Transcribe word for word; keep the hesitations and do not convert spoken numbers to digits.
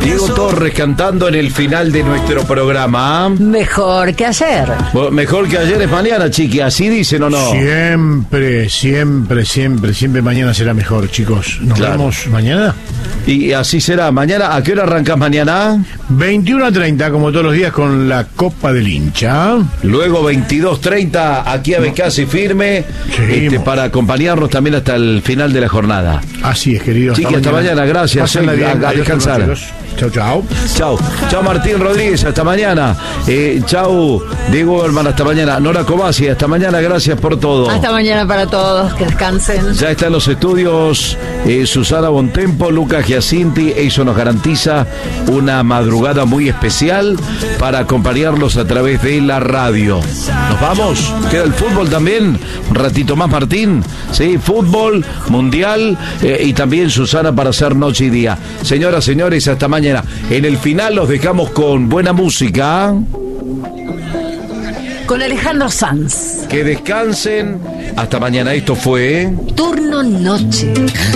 Diego Torres cantando en el final de nuestro programa. Mejor que ayer. Bueno, mejor que ayer es mañana, chiqui, ¿así dicen o no? Siempre, siempre, siempre, siempre mañana será mejor, chicos. Nos Claro. vemos mañana. Y así será. Mañana, ¿a qué hora arrancas mañana? veintiuno a treinta, como todos los días, con la Copa del Hincha. Luego veintidós treinta, aquí a Becasi Firme, este, para acompañarnos también hasta el final de la jornada. Así es, querido. Chiqui, hasta mañana, gracias. Pásenla eh, bien. a, a Adiós, descansar. chicos. Chao, chao. Chao, chao Martín Rodríguez, hasta mañana. Eh, chao Diego Berman, hasta mañana. Nora Cobasi, hasta mañana, gracias por todo. Hasta mañana para todos, que descansen. Ya está en los estudios eh, Susana Bontempo, Lucas Giacinti. Eso nos garantiza una madrugada muy especial para acompañarlos a través de la radio. ¿Nos vamos? ¿Queda el fútbol también? Un ratito más, Martín. Sí, fútbol, mundial eh, y también Susana para hacer noche y día. Señoras, señores, hasta mañana. En el final los dejamos con buena música. Con Alejandro Sanz. Que descansen. Hasta mañana. Esto fue Turno Noche.